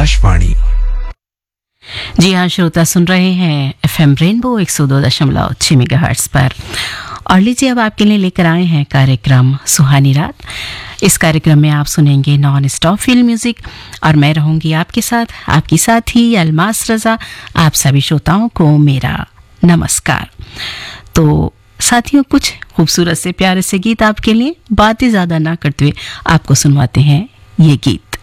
आकाशवाणी। जी हाँ श्रोता, सुन रहे हैं एफएम रेनबो 102.6 मेगाहर्ट्ज पर। और लीजिए अब आपके लिए लेकर आए हैं कार्यक्रम सुहानी रात। इस कार्यक्रम में आप सुनेंगे नॉन स्टॉप फील्ड म्यूजिक और मैं रहूंगी आपके साथ, आपकी साथी अलमास रजा। आप सभी श्रोताओं को मेरा नमस्कार। तो साथियों, कुछ खूबसूरत से प्यारे से गीत आपके लिए, बातें ज्यादा ना करते हुए आपको सुनवाते हैं ये गीत।